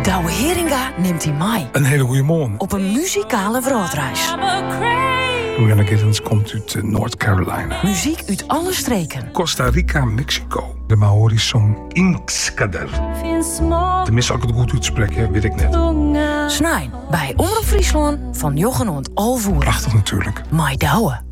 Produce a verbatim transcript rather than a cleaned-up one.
Douwe Heringa neemt hij mee. Een hele goede morgen. Op een muzikale wereldreis. Rihanna Giddens komt uit uh, North Carolina. Muziek uit alle streken. Costa Rica, Mexico. De Maori's song Inkskader. Tenminste, als ik het goed uitspreek, weet ik net. Snijn bij Omroep Friesland van Jochen en Alvoer. Prachtig natuurlijk. Mai Douwe.